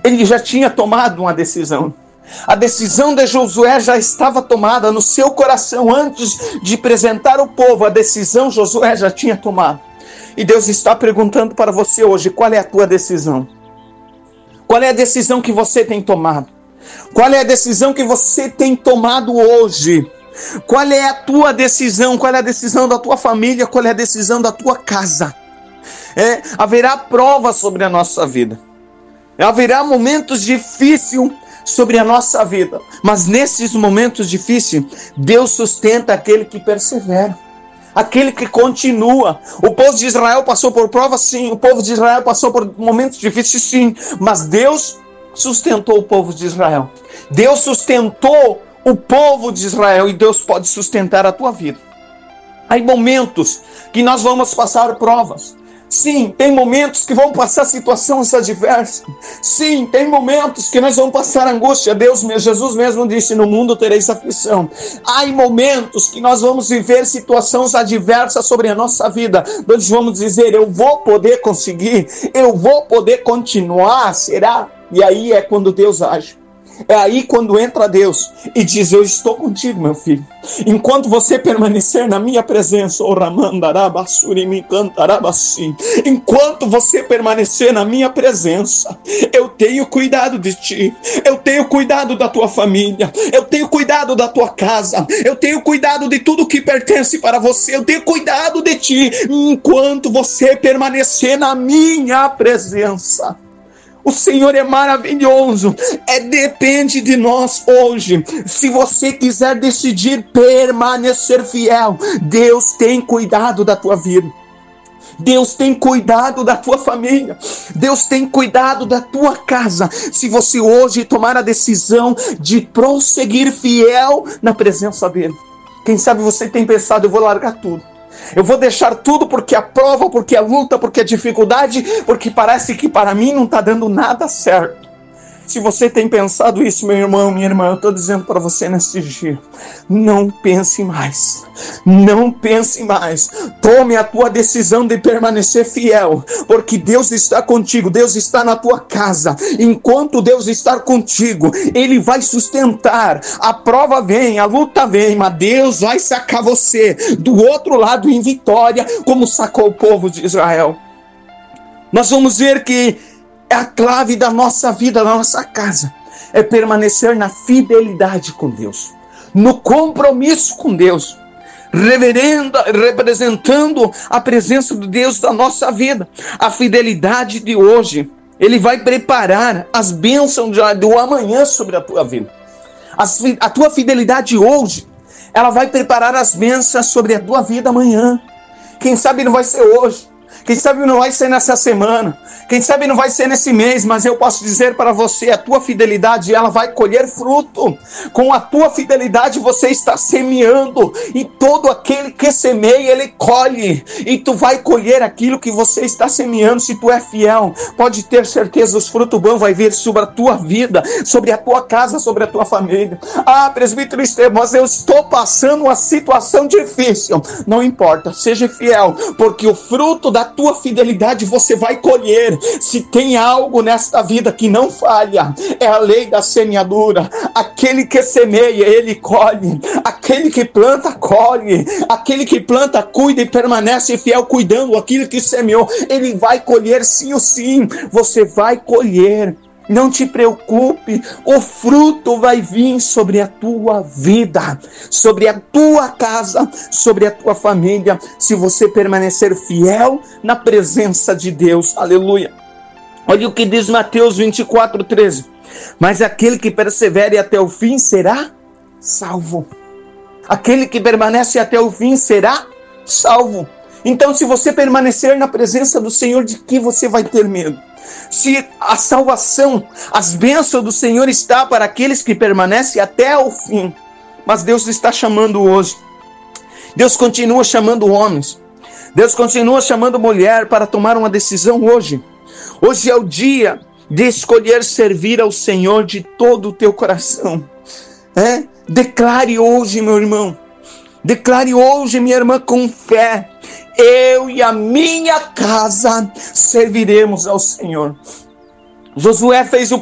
Ele já tinha tomado uma decisão. A decisão de Josué já estava tomada no seu coração. Antes de apresentar o povo, a decisão Josué já tinha tomado. E Deus está perguntando para você hoje, qual é a tua decisão? Qual é a decisão que você tem tomado? Qual é a decisão que você tem tomado hoje? Qual é a tua decisão? Qual é a decisão da tua família? Qual é a decisão da tua casa? Haverá provas sobre a nossa vida. Haverá momentos difíceis sobre a nossa vida. Mas nesses momentos difíceis, Deus sustenta aquele que persevera. Aquele que continua. O povo de Israel passou por provas, sim. O povo de Israel passou por momentos difíceis, sim. Mas Deus sustentou o povo de Israel. Deus sustentou o povo de Israel. E Deus pode sustentar a tua vida. Há momentos que nós vamos passar provas. Sim, tem momentos que vão passar situações adversas. Sim, tem momentos que nós vamos passar angústia. Jesus mesmo disse, no mundo tereis aflição. Há momentos que nós vamos viver situações adversas sobre a nossa vida. Nós vamos dizer, eu vou poder conseguir, eu vou poder continuar, será? E aí é quando Deus age. É aí quando entra Deus e diz, eu estou contigo, meu filho. Enquanto você permanecer na minha presença, enquanto você permanecer na minha presença, eu tenho cuidado de ti, eu tenho cuidado da tua família, eu tenho cuidado da tua casa, eu tenho cuidado de tudo que pertence para você, eu tenho cuidado de ti, enquanto você permanecer na minha presença. O Senhor é maravilhoso. Depende de nós hoje. Se você quiser decidir permanecer fiel, Deus tem cuidado da tua vida. Deus tem cuidado da tua família. Deus tem cuidado da tua casa. Se você hoje tomar a decisão de prosseguir fiel na presença dele. Quem sabe você tem pensado, eu vou largar tudo. Eu vou deixar tudo porque a prova, porque a luta, porque a dificuldade, porque parece que para mim não está dando nada certo. Se você tem pensado isso, meu irmão, minha irmã, eu estou dizendo para você neste dia, não pense mais, não pense mais, tome a tua decisão de permanecer fiel, porque Deus está contigo, Deus está na tua casa, enquanto Deus está contigo, Ele vai sustentar, a prova vem, a luta vem, mas Deus vai sacar você do outro lado em vitória, como sacou o povo de Israel. Nós vamos ver que a clave da nossa vida, da nossa casa, é permanecer na fidelidade com Deus, no compromisso com Deus, representando a presença de Deus da nossa vida. A fidelidade de hoje, Ele vai preparar as bênçãos do amanhã sobre a tua vida. A tua fidelidade hoje, ela vai preparar as bênçãos sobre a tua vida amanhã. Quem sabe não vai ser hoje. Quem sabe não vai ser nessa semana, quem sabe não vai ser nesse mês, mas eu posso dizer para você, a tua fidelidade, ela vai colher fruto. Com a tua fidelidade você está semeando, e todo aquele que semeia, ele colhe, e tu vai colher aquilo que você está semeando. Se tu é fiel, pode ter certeza, os frutos bons vai vir sobre a tua vida, sobre a tua casa, sobre a tua família. Presbítero Estevão, mas eu estou passando uma situação difícil. Não importa, seja fiel, porque o fruto da tua fidelidade você vai colher. Se tem algo nesta vida que não falha, é a lei da semeadura. Aquele que semeia, ele colhe. Aquele que planta, colhe. Aquele que planta, cuida e permanece fiel, cuidando aquilo que semeou, ele vai colher sim ou sim. Você vai colher. Não te preocupe, o fruto vai vir sobre a tua vida, sobre a tua casa, sobre a tua família, se você permanecer fiel na presença de Deus. Aleluia. Olha o que diz Mateus 24:13. Mas aquele que persevere até o fim será salvo. Aquele que permanece até o fim será salvo. Então, se você permanecer na presença do Senhor, de que você vai ter medo? Se a salvação, as bênçãos do Senhor está para aqueles que permanecem até o fim. Mas Deus está chamando hoje. Deus continua chamando homens. Deus continua chamando mulher para tomar uma decisão hoje. Hoje é o dia de escolher servir ao Senhor de todo o teu coração. Declare hoje, meu irmão. Declare hoje, minha irmã, com fé. Eu e a minha casa serviremos ao Senhor. Josué fez o